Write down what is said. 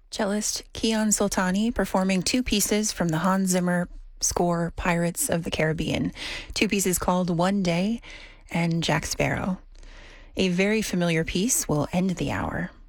Cellist Kian Soltani performing two pieces from the Hans Zimmer score Pirates of the Caribbean. Two pieces called One Day and Jack Sparrow. A very familiar piece will end the hour.